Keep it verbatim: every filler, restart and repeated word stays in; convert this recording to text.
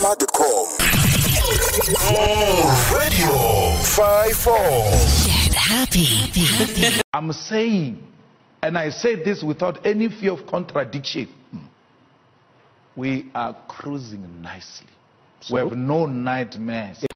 Mama the call. Oh, Radio five four. Get happy. happy. I'm saying, and I say this without any fear of contradiction, we are cruising nicely. So? We have no nightmares.